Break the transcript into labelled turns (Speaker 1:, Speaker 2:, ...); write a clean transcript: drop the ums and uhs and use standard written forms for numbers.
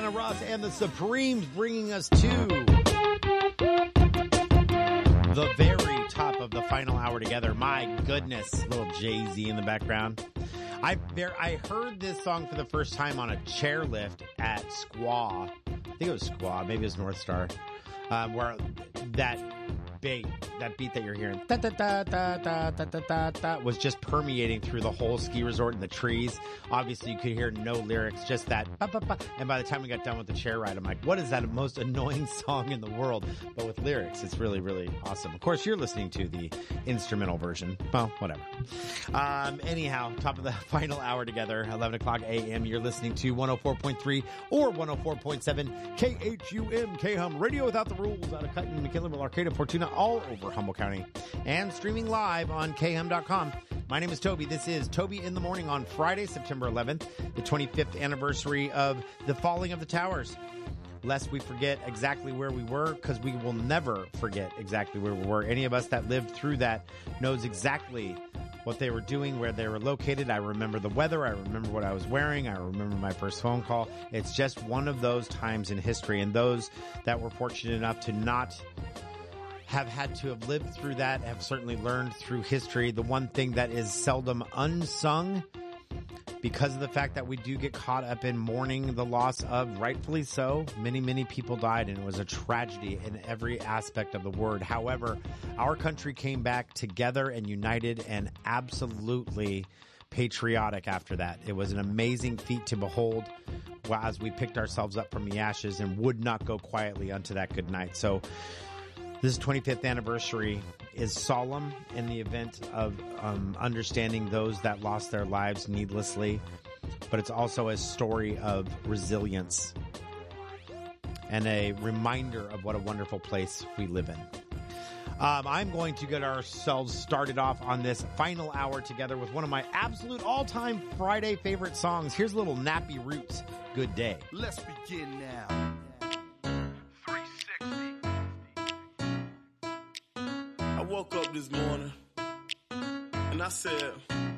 Speaker 1: Diana Ross and the Supremes, bringing us to the very top of the final hour together. My goodness, little Jay-Z in the background. I heard this song for the first time on a chairlift at Squaw. I think it was Squaw, maybe it was North Star, where that beat that you're hearing was just permeating through the whole ski resort and the trees. Obviously, you could hear no lyrics, just that. And by the time we got done with the chair ride, I'm like, what is that most annoying song in the world? But with lyrics, it's really, really awesome. Of course, you're listening to the instrumental version. Well, whatever. Anyhow, top of the final hour together, 11 o'clock a.m. You're listening to 104.3 or 104.7 KHUM, K-Hum, Radio Without the Rules out of Cutton, McKinley, Arcata, Fortuna, all over Humboldt County, and streaming live on khum.com. My name is Toby. This is Toby in the Morning on Friday, September 11th, the 25th anniversary of the falling of the towers. Lest we forget exactly where we were, because we will never forget exactly where we were. Any of us that lived through that knows exactly what they were doing, where they were located. I remember the weather. I remember what I was wearing. I remember my first phone call. It's just one of those times in history. And those that were fortunate enough to not have had to have lived through that have certainly learned through history. The one thing that is seldom unsung, because of the fact that we do get caught up in mourning the loss of, rightfully so, many, many people died, and it was a tragedy in every aspect of the word. However, our country came back together and united and absolutely patriotic after that. It was an amazing feat to behold as we picked ourselves up from the ashes and would not go quietly unto that good night. So this 25th anniversary is solemn in the event of understanding those that lost their lives needlessly, but it's also a story of resilience and a reminder of what a wonderful place we live in. I'm going to get ourselves started off on this final hour together with one of my absolute all-time Friday favorite songs. Here's a little Nappy Roots, Good Day.
Speaker 2: Let's begin now. I woke up this morning and I said,